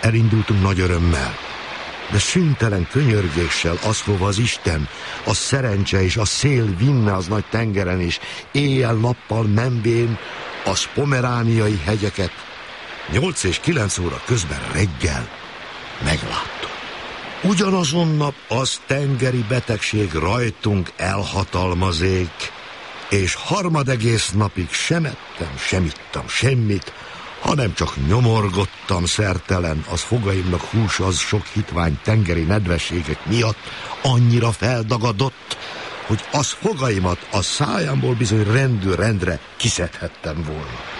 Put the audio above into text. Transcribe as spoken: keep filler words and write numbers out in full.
Elindultunk nagy örömmel, de szüntelen könyörgéssel az, hova az Isten, a szerencse és a szél vinne az nagy tengeren, és éjjel-nappal menvén az pomerániai hegyeket nyolc és kilenc óra közben reggel megláttuk. Ugyanazon nap az tengeri betegség rajtunk elhatalmazék, és harmadegész napig sem ettem, sem ittam semmit, hanem csak nyomorgottam szertelen, az fogaimnak hús az sok hitvány tengeri nedvességek miatt annyira feldagadott, hogy az fogaimat a szájamból bizony rendő rendre kiszedhettem volna.